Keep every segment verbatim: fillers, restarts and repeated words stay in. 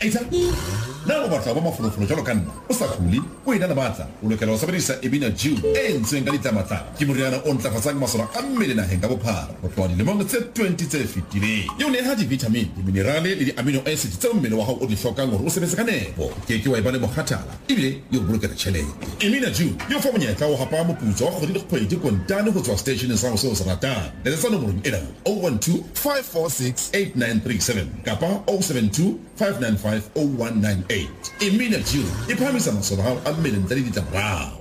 aitsa na o batla ba mafolofolo jalo ka nna o sa khuli o ina na batla o lokela ho sebedisa Emina Jew e ntseng ka ditlamatla ke moriana o ntlafatsang masole a mmele naheng ka bophara ho tloha dilemong tse twenty tse fetileng yo ne ha di-vitamin di-minerale le di-amino acids tse mmele wa hao o di hlokang hore o sebetse ka nepo ke ke wa ibane mokhathala ebile yo bolokela tjhelete. Emina Jew yo fa monyetla o hapa moputso wa kgwedi le kgwedi kontane ho tswa stationeng sa ho seo se ratang le tsa nomorong ena oh one two five four six eight nine three seven kapa oh seven two five nine five oh one nine eight. Emina Jew e phamisa masole a hao a mmele ntle le ditlamorao.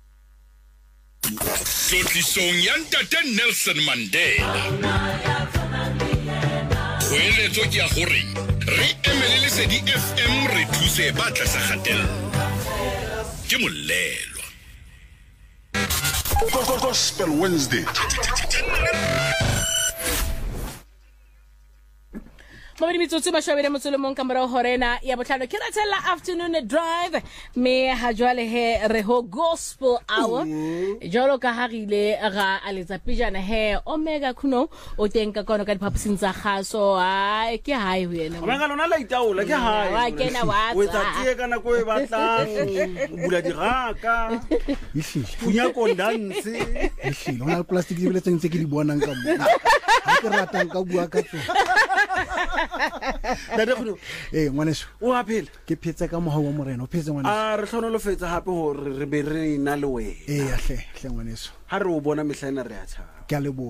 Tlotlisong ya Ntate Nelson Mandela Hoeletso ke ya gore re emele Lesedi F M re thuse ba tlasa kgatello ke molelo. Gospel Wednesday. Mabedi mitsotso ba shwabele motsolo mong kamera horena ya botlhano ke ratela afternoon drive me ha jwale he re ho gospel hour jalo ka hagile ga aletsa pijana he Omega Kuno o teng ka kono ka diphaposing tsa gaso ha ke hae ho yena Omega lona la itaola ke hae wa kena wa o tsa tie kana ko e batlang o bula diraka punya kondanse ishi lona plastic di beletseng tse ke di bonang ka mo ha ke ratang ka bua ka tsona Dade khone eh ngwaneso o a phela ke phetse ka moha wa morena o phetse ngwaneso a re tlhono lo fetsa hape hore re be re na le wena eh a hle hle ngwaneso ha re o bona mehlaena re a tshaba ke a lebo